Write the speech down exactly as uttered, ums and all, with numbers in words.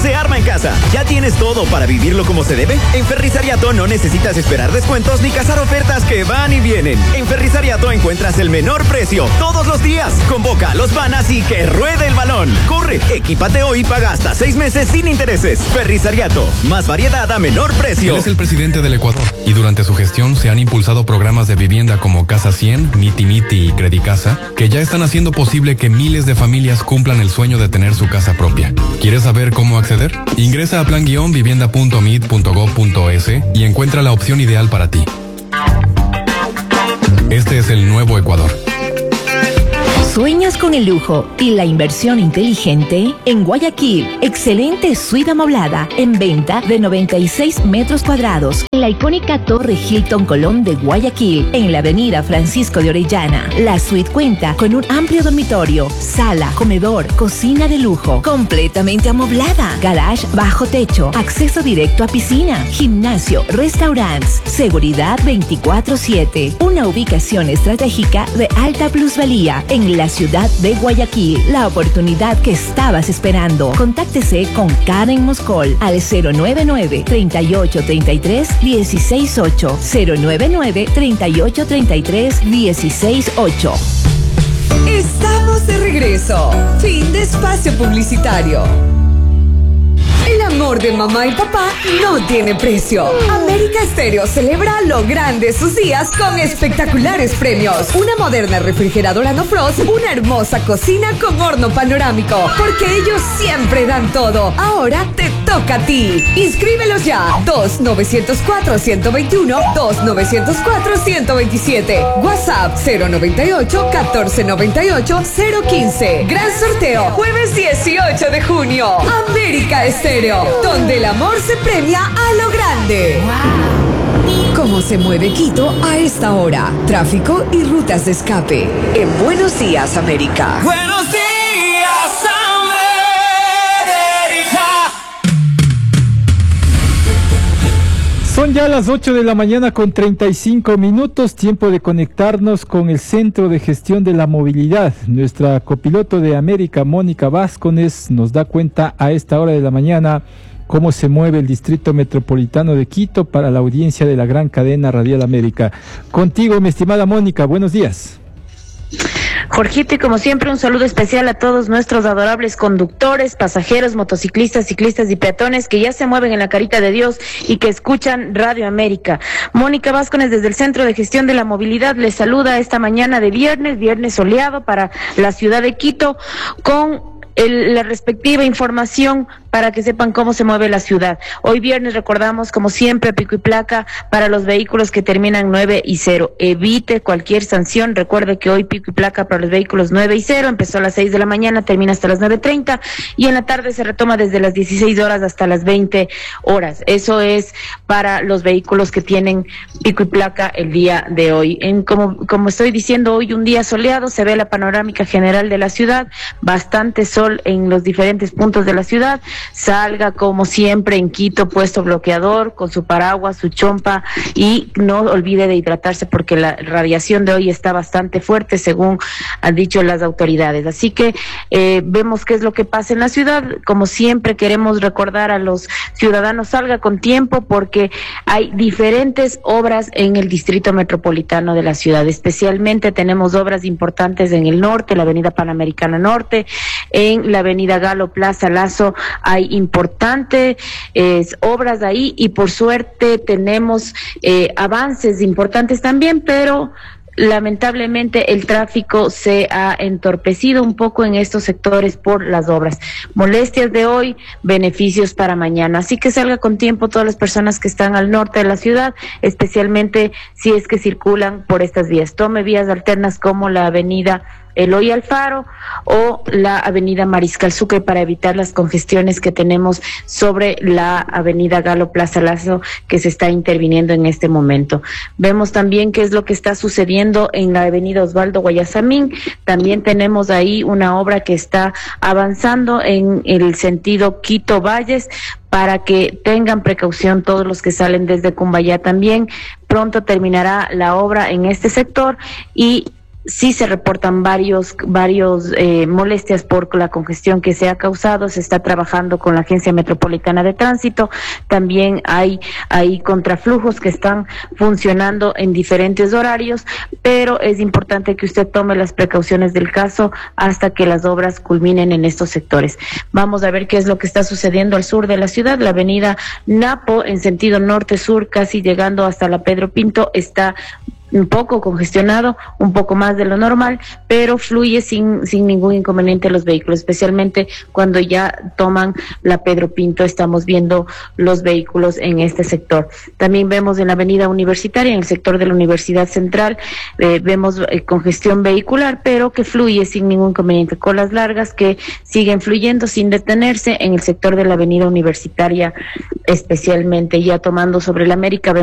se arma en casa. ¿Ya tienes todo para vivirlo como se debe? En Ferrisariato no necesitas esperar descuentos ni cazar ofertas que van y vienen. En Ferrisariato encuentras el menor precio todos los días. Convoca a los panas y que ruede el balón. Corre, equípate hoy y paga hasta seis meses sin intereses. Ferrisariato, más variedad a menor precio. Él es el presidente del Ecuador y durante su gestión se han impulsado programas de vivienda como Casa cien, Miti Miti y Credicasa, que ya están haciendo posible que miles de familias cumplan el sueño de tener su casa propia. ¿Quieres saber cómo acceder? Ingresa a plan guion vivienda punto mit punto gob punto es y encuentra la opción ideal para ti. Este es el nuevo Ecuador. ¿Sueñas con el lujo y la inversión inteligente? En Guayaquil, excelente suite amoblada en venta de noventa y seis metros cuadrados en la icónica Torre Hilton Colón de Guayaquil, en la avenida Francisco de Orellana. La suite cuenta con un amplio dormitorio, sala, comedor, cocina de lujo, completamente amoblada, garage bajo techo, acceso directo a piscina, gimnasio, restaurantes, seguridad veinticuatro siete. Una ubicación estratégica de alta plusvalía en la ciudad de Guayaquil, la oportunidad que estabas esperando. Contáctese con Karen Moscol al cero nueve nueve, treinta y ocho, treinta y tres, dieciséis ocho, cero nueve nueve, treinta y ocho, treinta y tres, dieciséis ocho. Estamos de regreso. Fin de espacio publicitario. El amor de mamá y papá no tiene precio. América Estéreo celebra lo grande sus días con espectaculares premios. Una moderna refrigeradora no frost, una hermosa cocina con horno panorámico. Porque ellos siempre dan todo. Ahora te toca a ti. Inscríbelos ya. dos nueve cero cuatro, uno dos uno, dos nueve cero cuatro, uno dos siete. WhatsApp cero noventa y ocho, catorce noventa y ocho, cero quince. Gran sorteo jueves dieciocho de junio. América Estéreo, donde el amor se premia a lo grande. Wow. ¿Cómo se mueve Quito a esta hora? Tráfico y rutas de escape. En Buenos Días, América. Buenos días, América. Son ya las ocho de la mañana con treinta y cinco minutos, tiempo de conectarnos con el Centro de Gestión de la Movilidad. Nuestra copiloto de América, Mónica Vázquez, nos da cuenta a esta hora de la mañana cómo se mueve el Distrito Metropolitano de Quito para la audiencia de la gran cadena Radial América. Contigo, mi estimada Mónica, buenos días. Jorgito, y como siempre, un saludo especial a todos nuestros adorables conductores, pasajeros, motociclistas, ciclistas y peatones que ya se mueven en la carita de Dios y que escuchan Radio América. Mónica Vázquez desde el Centro de Gestión de la Movilidad les saluda esta mañana de viernes, viernes soleado para la ciudad de Quito, con el, la respectiva información para que sepan cómo se mueve la ciudad. Hoy viernes recordamos, como siempre, pico y placa para los vehículos que terminan nueve y cero. Evite cualquier sanción. Recuerde que hoy pico y placa para los vehículos nueve y cero empezó a las seis de la mañana, termina hasta las nueve treinta y en la tarde se retoma desde las dieciséis horas hasta las veinte horas. Eso es para los vehículos que tienen pico y placa el día de hoy. En, como, como estoy diciendo, hoy un día soleado, se ve la panorámica general de la ciudad, bastante sol en los diferentes puntos de la ciudad. Salga como siempre en Quito puesto bloqueador con su paraguas, su chompa y no olvide de hidratarse porque la radiación de hoy está bastante fuerte según han dicho las autoridades. Así que eh, vemos qué es lo que pasa en la ciudad. Como siempre queremos recordar a los ciudadanos, salga con tiempo porque hay diferentes obras en el distrito metropolitano de la ciudad. Especialmente tenemos obras importantes en el norte, la avenida Panamericana Norte, en la avenida Galo, Plaza Lazo, hay importantes eh, obras ahí y por suerte tenemos eh, avances importantes también, pero lamentablemente el tráfico se ha entorpecido un poco en estos sectores por las obras. Molestias de hoy, beneficios para mañana. Así que salga con tiempo todas las personas que están al norte de la ciudad, especialmente si es que circulan por estas vías. Tome vías alternas como la avenida Eloy Alfaro o la avenida Mariscal Sucre para evitar las congestiones que tenemos sobre la avenida Galo Plaza Lazo que se está interviniendo en este momento. Vemos también qué es lo que está sucediendo en la avenida Osvaldo Guayasamín. También tenemos ahí una obra que está avanzando en el sentido Quito Valles, para que tengan precaución todos los que salen desde Cumbayá también. Pronto terminará la obra en este sector y sí se reportan varios, varios eh, molestias por la congestión que se ha causado. Se está trabajando con la Agencia Metropolitana de Tránsito. También hay, hay contraflujos que están funcionando en diferentes horarios, pero es importante que usted tome las precauciones del caso hasta que las obras culminen en estos sectores. Vamos a ver qué es lo que está sucediendo al sur de la ciudad. La avenida Napo, en sentido norte-sur, casi llegando hasta la Pedro Pinto, está un poco congestionado, un poco más de lo normal, pero fluye sin sin ningún inconveniente los vehículos, especialmente cuando ya toman la Pedro Pinto. Estamos viendo los vehículos en este sector. También vemos en la avenida Universitaria, en el sector de la Universidad Central, eh, vemos eh, congestión vehicular, pero que fluye sin ningún inconveniente. Colas largas que siguen fluyendo sin detenerse en el sector de la avenida Universitaria, especialmente ya tomando sobre la América.